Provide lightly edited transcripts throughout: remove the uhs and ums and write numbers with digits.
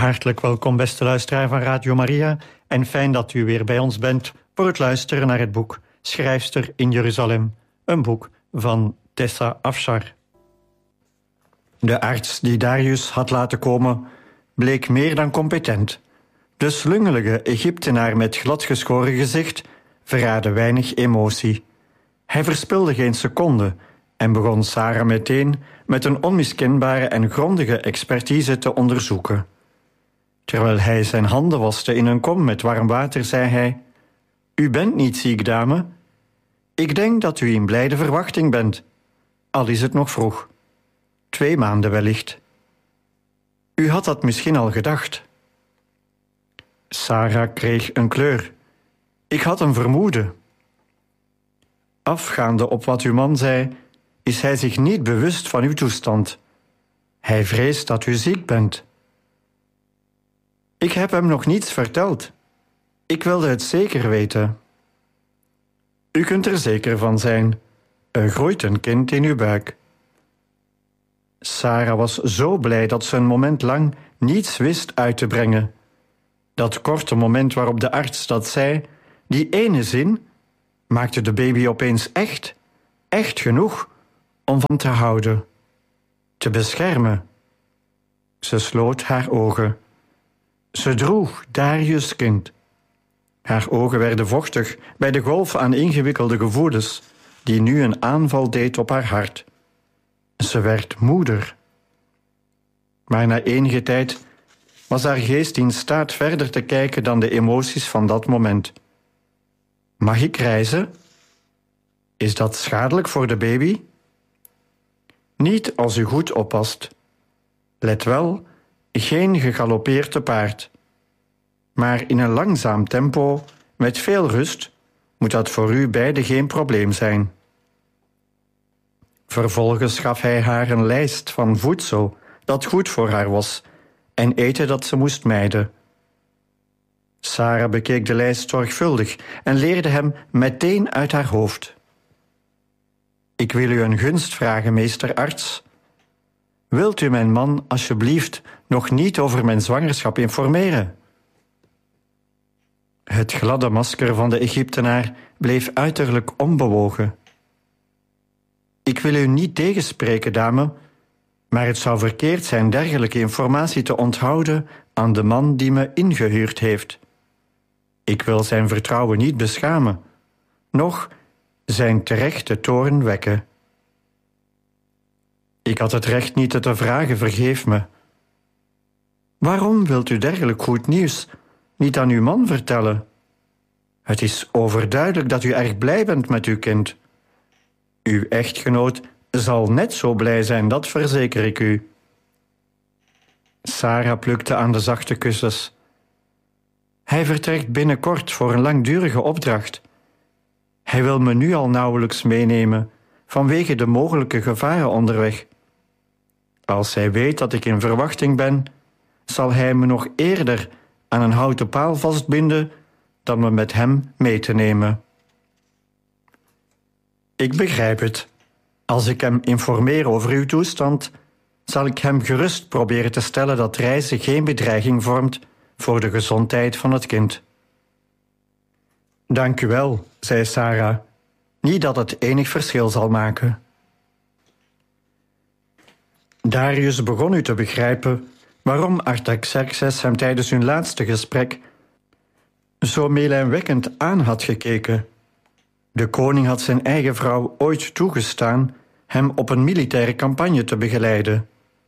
Hartelijk welkom, beste luisteraar van Radio Maria, en fijn dat u weer bij ons bent voor het luisteren naar het boek Schrijfster in Jeruzalem, een boek van Tessa Afshar. De arts die Darius had laten komen bleek meer dan competent. De slungelige Egyptenaar met gladgeschoren gezicht verraadde weinig emotie. Hij verspilde geen seconde en begon Sarah meteen met een onmiskenbare en grondige expertise te onderzoeken. Terwijl hij zijn handen waste in een kom met warm water, zei hij: "U bent niet ziek, dame. Ik denk dat u in blijde verwachting bent, al is het nog vroeg. 2 maanden wellicht. U had dat misschien al gedacht." Sarah kreeg een kleur. "Ik had een vermoeden." Afgaande op wat uw man zei, is hij zich niet bewust van uw toestand. Hij vreest dat u ziek bent. Ik heb hem nog niets verteld. Ik wilde het zeker weten. U kunt er zeker van zijn. Er groeit een kind in uw buik. Sarah was zo blij dat ze een moment lang niets wist uit te brengen. Dat korte moment waarop de arts dat zei, die ene zin, maakte de baby opeens echt genoeg om van te houden, te beschermen. Ze sloot haar ogen. Ze droeg Darius' kind. Haar ogen werden vochtig bij de golf aan ingewikkelde gevoelens die nu een aanval deed op haar hart. Ze werd moeder. Maar na enige tijd was haar geest in staat verder te kijken dan de emoties van dat moment. Mag ik reizen? Is dat schadelijk voor de baby? Niet als u goed oppast. Let wel, geen gegalopeerd te paard. Maar in een langzaam tempo, met veel rust, moet dat voor u beiden geen probleem zijn. Vervolgens gaf hij haar een lijst van voedsel dat goed voor haar was en eten dat ze moest mijden. Sarah bekeek de lijst zorgvuldig en leerde hem meteen uit haar hoofd. Ik wil u een gunst vragen, meester arts. Wilt u mijn man alsjeblieft nog niet over mijn zwangerschap informeren? Het gladde masker van de Egyptenaar bleef uiterlijk onbewogen. Ik wil u niet tegenspreken, dame, maar het zou verkeerd zijn dergelijke informatie te onthouden aan de man die me ingehuurd heeft. Ik wil zijn vertrouwen niet beschamen, noch zijn terechte toorn wekken. Ik had het recht niet te vragen, vergeef me. Waarom wilt u dergelijk goed nieuws niet aan uw man vertellen? Het is overduidelijk dat u erg blij bent met uw kind. Uw echtgenoot zal net zo blij zijn, dat verzeker ik u. Sarah plukte aan de zachte kussens. Hij vertrekt binnenkort voor een langdurige opdracht. Hij wil me nu al nauwelijks meenemen, vanwege de mogelijke gevaren onderweg. Als hij weet dat ik in verwachting ben, zal hij me nog eerder aan een houten paal vastbinden dan me met hem mee te nemen. Ik begrijp het. Als ik hem informeer over uw toestand, zal ik hem gerust proberen te stellen dat reizen geen bedreiging vormt voor de gezondheid van het kind. Dank u wel, zei Sarah. Niet dat het enig verschil zal maken. Darius begon nu te begrijpen waarom Artaxerxes hem tijdens hun laatste gesprek zo meelijnwekkend aan had gekeken. De koning had zijn eigen vrouw ooit toegestaan hem op een militaire campagne te begeleiden.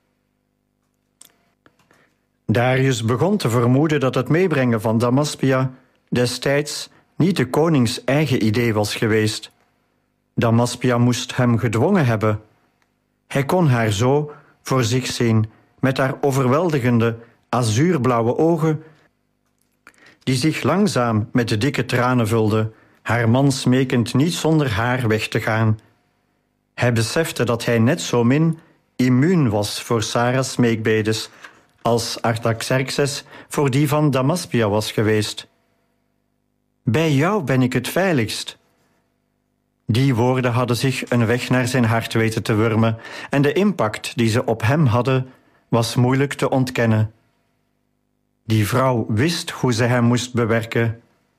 Darius begon te vermoeden dat het meebrengen van Damaspia destijds niet de konings eigen idee was geweest. Damaspia moest hem gedwongen hebben. Hij kon haar zo voor zich zien, met haar overweldigende, azuurblauwe ogen, die zich langzaam met de dikke tranen vulden, haar man smekend niet zonder haar weg te gaan. Hij besefte dat hij net zo min immuun was voor Sarah's smeekbedes als Artaxerxes voor die van Damaspia was geweest. Bij jou ben ik het veiligst. Die woorden hadden zich een weg naar zijn hart weten te wurmen en de impact die ze op hem hadden was moeilijk te ontkennen. Die vrouw wist hoe ze hem moest bewerken.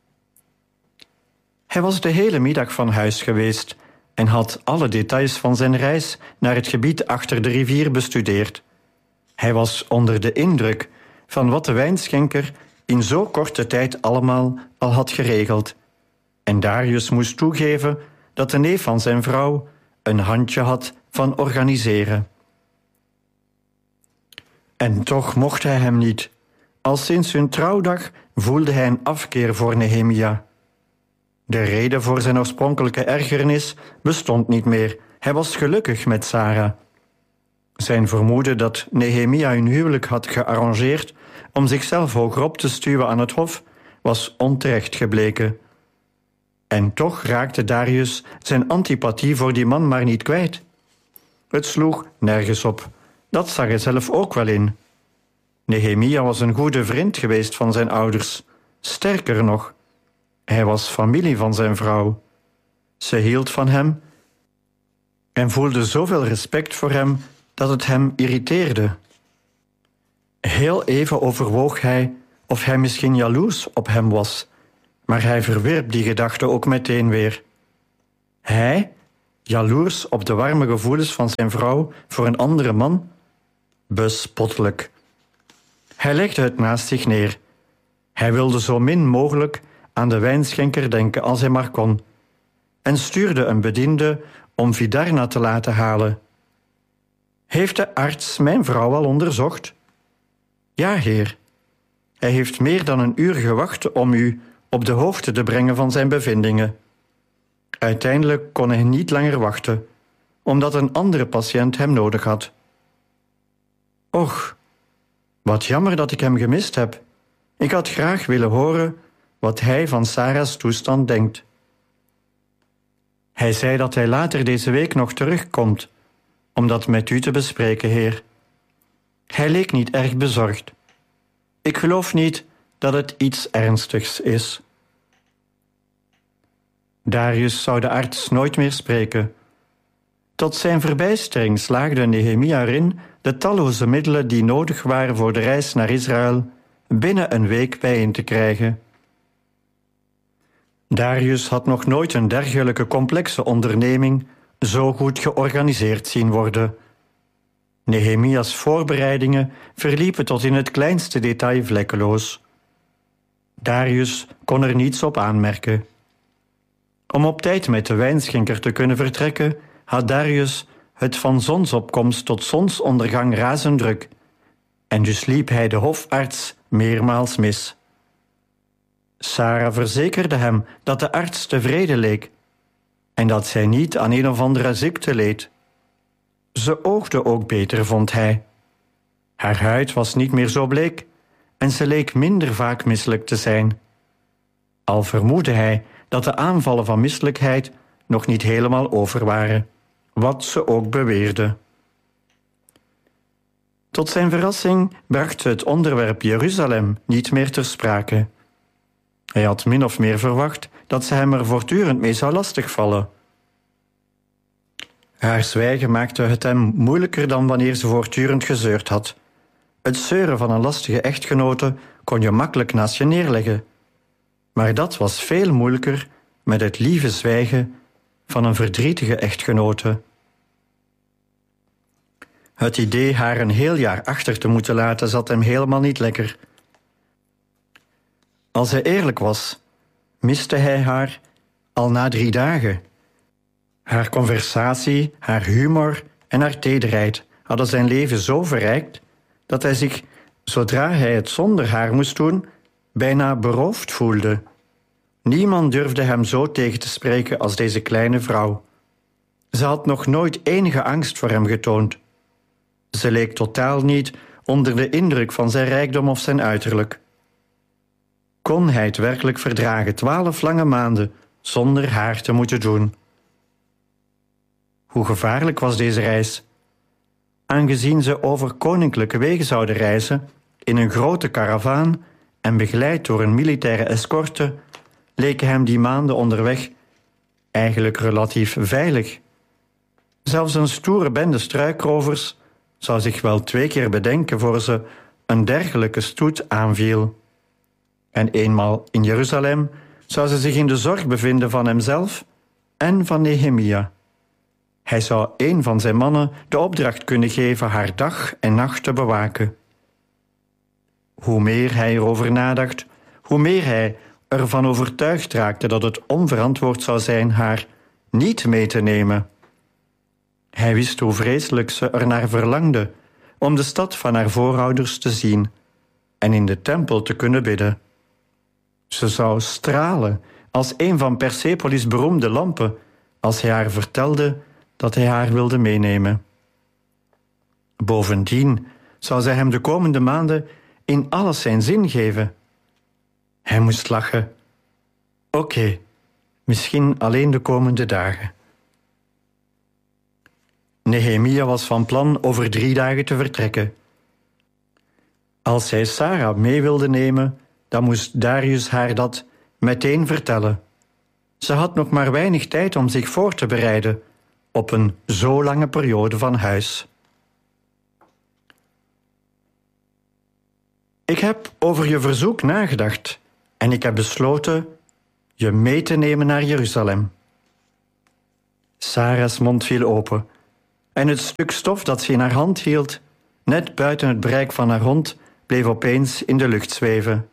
Hij was de hele middag van huis geweest en had alle details van zijn reis naar het gebied achter de rivier bestudeerd. Hij was onder de indruk van wat de wijnschenker in zo korte tijd allemaal al had geregeld. En Darius moest toegeven dat de neef van zijn vrouw een handje had van organiseren. En toch mocht hij hem niet. Al sinds hun trouwdag voelde hij een afkeer voor Nehemia. De reden voor zijn oorspronkelijke ergernis bestond niet meer. Hij was gelukkig met Sarah. Zijn vermoeden dat Nehemia hun huwelijk had gearrangeerd om zichzelf hogerop te stuwen aan het hof, was onterecht gebleken. En toch raakte Darius zijn antipathie voor die man maar niet kwijt. Het sloeg nergens op. Dat zag hij zelf ook wel in. Nehemia was een goede vriend geweest van zijn ouders. Sterker nog, hij was familie van zijn vrouw. Ze hield van hem en voelde zoveel respect voor hem dat het hem irriteerde. Heel even overwoog hij of hij misschien jaloers op hem was, maar hij verwierp die gedachte ook meteen weer. Hij, jaloers op de warme gevoelens van zijn vrouw voor een andere man? Bespottelijk. Hij legde het naast zich neer. Hij wilde zo min mogelijk aan de wijnschenker denken als hij maar kon, en stuurde een bediende om Vidarna te laten halen. Heeft de arts mijn vrouw al onderzocht? Ja, heer. Hij heeft meer dan een uur gewacht om u op de hoogte te brengen van zijn bevindingen. Uiteindelijk kon hij niet langer wachten, omdat een andere patiënt hem nodig had. Och, wat jammer dat ik hem gemist heb. Ik had graag willen horen wat hij van Sarah's toestand denkt. Hij zei dat hij later deze week nog terugkomt, om dat met u te bespreken, heer. Hij leek niet erg bezorgd. Ik geloof niet dat het iets ernstigs is. Darius zou de arts nooit meer spreken. Tot zijn verbijstering slaagde Nehemia erin de talloze middelen die nodig waren voor de reis naar Israël binnen een week bijeen te krijgen. Darius had nog nooit een dergelijke complexe onderneming zo goed georganiseerd zien worden. Nehemia's voorbereidingen verliepen tot in het kleinste detail vlekkeloos. Darius kon er niets op aanmerken. Om op tijd met de wijnschenker te kunnen vertrekken, had Darius het van zonsopkomst tot zonsondergang razend druk, en dus liep hij de hofarts meermaals mis. Sarah verzekerde hem dat de arts tevreden leek en dat zij niet aan een of andere ziekte leed. Ze oogde ook beter, vond hij. Haar huid was niet meer zo bleek en ze leek minder vaak misselijk te zijn. Al vermoedde hij dat de aanvallen van misselijkheid nog niet helemaal over waren, wat ze ook beweerde. Tot zijn verrassing bracht ze het onderwerp Jeruzalem niet meer ter sprake. Hij had min of meer verwacht dat ze hem er voortdurend mee zou lastigvallen. Haar zwijgen maakte het hem moeilijker dan wanneer ze voortdurend gezeurd had. Het zeuren van een lastige echtgenote kon je makkelijk naast je neerleggen. Maar dat was veel moeilijker met het lieve zwijgen van een verdrietige echtgenote. Het idee haar een heel jaar achter te moeten laten zat hem helemaal niet lekker. Als hij eerlijk was, miste hij haar al na 3 dagen. Haar conversatie, haar humor en haar tederheid hadden zijn leven zo verrijkt dat hij zich, zodra hij het zonder haar moest doen, bijna beroofd voelde. Niemand durfde hem zo tegen te spreken als deze kleine vrouw. Ze had nog nooit enige angst voor hem getoond. Ze leek totaal niet onder de indruk van zijn rijkdom of zijn uiterlijk. Kon hij het werkelijk verdragen 12 lange maanden zonder haar te moeten doen? Hoe gevaarlijk was deze reis? Aangezien ze over koninklijke wegen zouden reizen, in een grote karavaan en begeleid door een militaire escorte, leken hem die maanden onderweg eigenlijk relatief veilig. Zelfs een stoere bende struikrovers zou zich wel 2 keer bedenken voor ze een dergelijke stoet aanviel. En eenmaal in Jeruzalem zou ze zich in de zorg bevinden van hemzelf en van Nehemia. Hij zou een van zijn mannen de opdracht kunnen geven haar dag en nacht te bewaken. Hoe meer hij erover nadacht, hoe meer hij ervan overtuigd raakte dat het onverantwoord zou zijn haar niet mee te nemen. Hij wist hoe vreselijk ze ernaar verlangde om de stad van haar voorouders te zien en in de tempel te kunnen bidden. Ze zou stralen als een van Persepolis' beroemde lampen als hij haar vertelde dat hij haar wilde meenemen. Bovendien zou zij hem de komende maanden in alles zijn zin geven. Hij moest lachen. Oké, misschien alleen de komende dagen. Nehemia was van plan over 3 dagen te vertrekken. Als zij Sarah mee wilde nemen, dan moest Darius haar dat meteen vertellen. Ze had nog maar weinig tijd om zich voor te bereiden op een zo lange periode van huis. Ik heb over je verzoek nagedacht en ik heb besloten je mee te nemen naar Jeruzalem. Sarah's mond viel open en het stuk stof dat ze in haar hand hield, net buiten het bereik van haar hond, bleef opeens in de lucht zweven.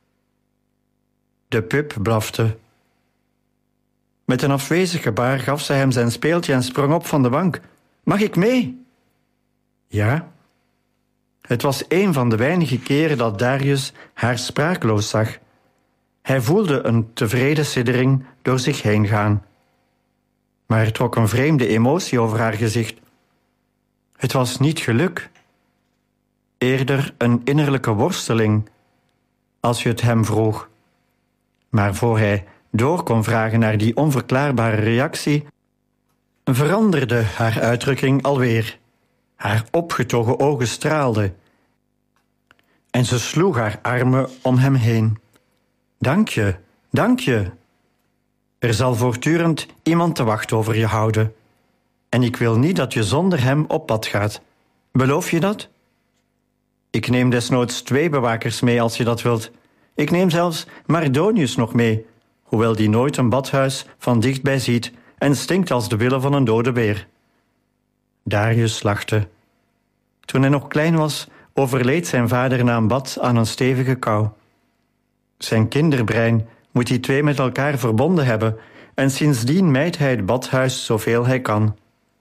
De pup blafte. Met een afwezig gebaar gaf zij hem zijn speeltje en sprong op van de bank. Mag ik mee? Ja. Het was een van de weinige keren dat Darius haar sprakeloos zag. Hij voelde een tevreden siddering door zich heen gaan. Maar er trok een vreemde emotie over haar gezicht. Het was niet geluk. Eerder een innerlijke worsteling, als je het hem vroeg. Maar voor hij door kon vragen naar die onverklaarbare reactie, veranderde haar uitdrukking alweer. Haar opgetogen ogen straalden en ze sloeg haar armen om hem heen. Dank je, dank je. Er zal voortdurend iemand te wacht over je houden. En ik wil niet dat je zonder hem op pad gaat. Beloof je dat? Ik neem desnoods 2 bewakers mee als je dat wilt. Ik neem zelfs Mardonius nog mee, hoewel die nooit een badhuis van dichtbij ziet en stinkt als de billen van een dode beer. Darius lachte. Toen hij nog klein was, overleed zijn vader na een bad aan een stevige kou. Zijn kinderbrein moet die 2 met elkaar verbonden hebben en sindsdien mijdt hij het badhuis zoveel hij kan.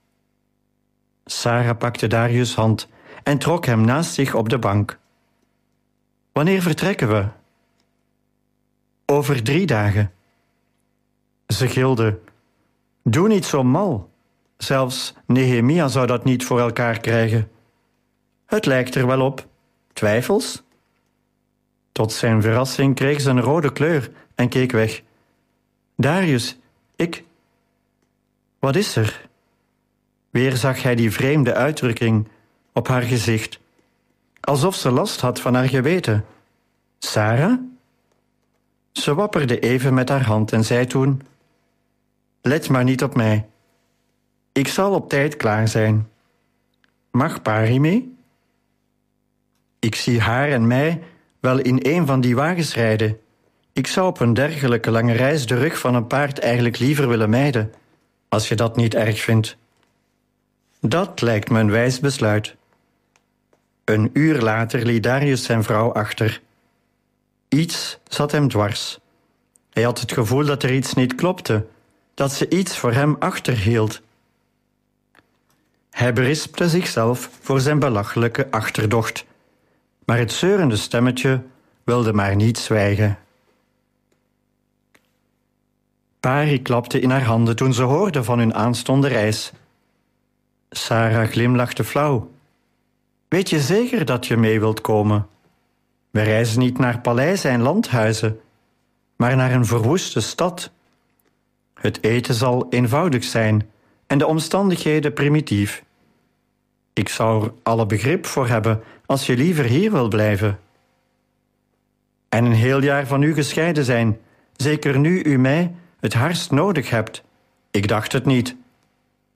Sarah pakte Darius' hand en trok hem naast zich op de bank. Wanneer vertrekken we? Over 3 dagen. Ze gilde. Doe niet zo mal. Zelfs Nehemia zou dat niet voor elkaar krijgen. Het lijkt er wel op. Twijfels? Tot zijn verrassing kreeg ze een rode kleur en keek weg. Darius, ik... Wat is er? Weer zag hij die vreemde uitdrukking op haar gezicht. Alsof ze last had van haar geweten. Sarah? Ze wapperde even met haar hand en zei toen: Let maar niet op mij. Ik zal op tijd klaar zijn. Mag Pari mee? Ik zie haar en mij wel in een van die wagens rijden. Ik zou op een dergelijke lange reis de rug van een paard eigenlijk liever willen mijden, als je dat niet erg vindt. Dat lijkt me een wijs besluit. Een uur later liet Darius zijn vrouw achter. Iets zat hem dwars. Hij had het gevoel dat er iets niet klopte, dat ze iets voor hem achterhield. Hij berispte zichzelf voor zijn belachelijke achterdocht, maar het zeurende stemmetje wilde maar niet zwijgen. Pari klapte in haar handen toen ze hoorde van hun aanstaande reis. Sarah glimlachte flauw. Weet je zeker dat je mee wilt komen? We reizen niet naar paleizen en landhuizen, maar naar een verwoeste stad. Het eten zal eenvoudig zijn en de omstandigheden primitief. Ik zou er alle begrip voor hebben als je liever hier wil blijven. En een heel jaar van u gescheiden zijn, zeker nu u mij het hardst nodig hebt. Ik dacht het niet.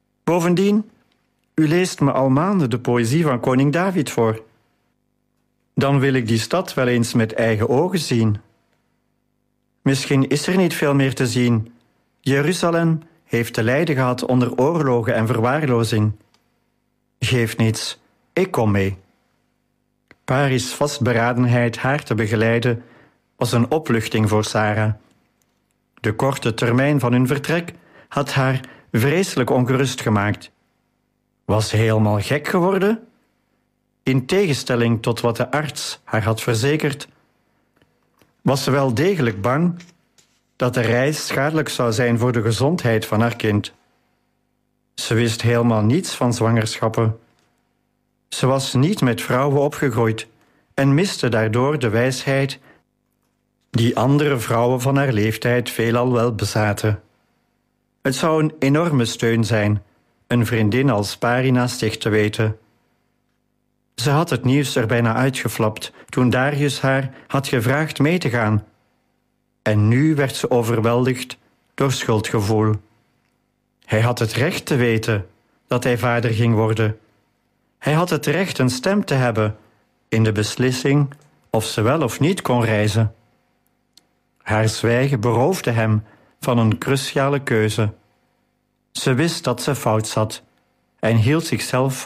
Bovendien, u leest me al maanden de poëzie van koning David voor. Dan wil ik die stad wel eens met eigen ogen zien. Misschien is er niet veel meer te zien. Jeruzalem heeft te lijden gehad onder oorlogen en verwaarlozing. Geeft niets, ik kom mee. Paris' vastberadenheid haar te begeleiden was een opluchting voor Sarah. De korte termijn van hun vertrek had haar vreselijk ongerust gemaakt. Was ze helemaal gek geworden? In tegenstelling tot wat de arts haar had verzekerd, was ze wel degelijk bang dat de reis schadelijk zou zijn voor de gezondheid van haar kind. Ze wist helemaal niets van zwangerschappen. Ze was niet met vrouwen opgegroeid en miste daardoor de wijsheid die andere vrouwen van haar leeftijd veelal wel bezaten. Het zou een enorme steun zijn een vriendin als Pari naast zich te weten. Ze had het nieuws er bijna uitgeflapt toen Darius haar had gevraagd mee te gaan. En nu werd ze overweldigd door schuldgevoel. Hij had het recht te weten dat hij vader ging worden. Hij had het recht een stem te hebben in de beslissing of ze wel of niet kon reizen. Haar zwijgen beroofde hem van een cruciale keuze. Ze wist dat ze fout zat en hield zichzelf